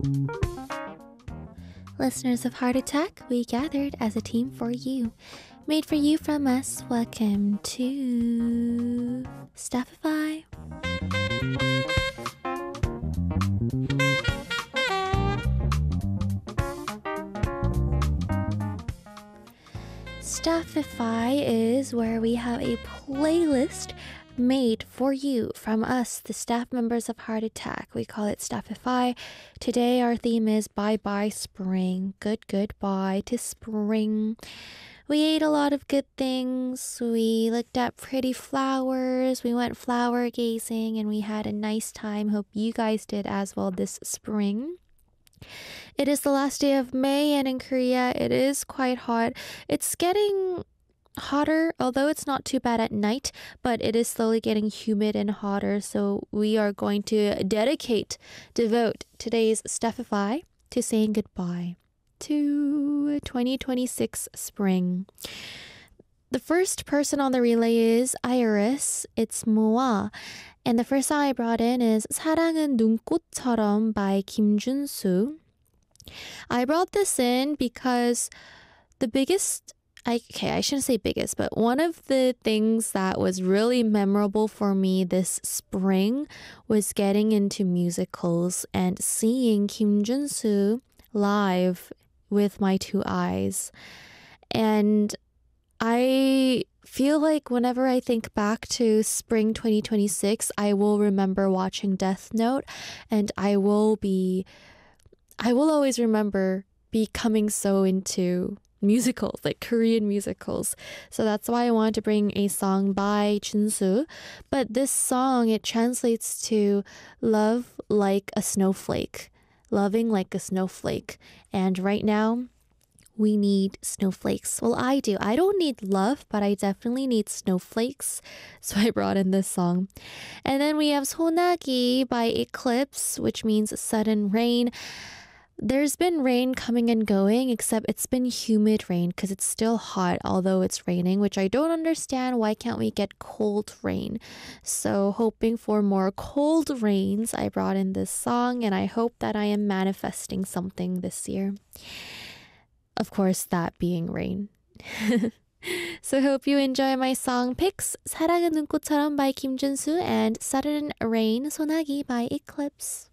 Listeners of Heart Attack, we gathered as a team for you. Made for you from us. Welcome to Staffify. Staffify is where we have a playlist made for you from us, the staff members of Heart Attack. We call it Staffify. Today our theme is Bye Bye Spring. Goodbye to spring. We ate a lot of good things. We looked at pretty flowers. We went flower gazing and we had a nice time. Hope you guys did as well this spring. It is the last day of May and in Korea it is quite hot. It's getting hotter, although it's not too bad at night, but it is slowly getting humid and hotter. So we are going to devote today's Staffify to saying goodbye to 2026 spring. The first person on the relay is Iris. It's Moa. And the first song I brought in is 사랑은 눈꽃처럼 by Kim Jun-soo. I brought this in because I shouldn't say biggest, but one of the things that was really memorable for me this spring was getting into musicals and seeing Kim Jun-soo live with my two eyes. And I feel like whenever I think back to spring 2026, I will remember watching Death Note, and I will always remember becoming so into musicals, like Korean musicals. So that's why I wanted to bring a song by Jun-soo. But this song, it translates to love like a snowflake, loving like a snowflake. And right now, we need snowflakes. Well, I do. I don't need love, but I definitely need snowflakes. So I brought in this song. And then we have 소나기 by Eclipse, which means sudden rain. There's been rain coming and going, except it's been humid rain because it's still hot, although it's raining, which I don't understand. Why can't we get cold rain? So hoping for more cold rains, I brought in this song, and I hope that I am manifesting something this year. Of course, that being rain. So hope you enjoy my song picks. 사랑은 눈꽃처럼 by Kim Jun-soo and Sudden Rain, 소나기 by Eclipse.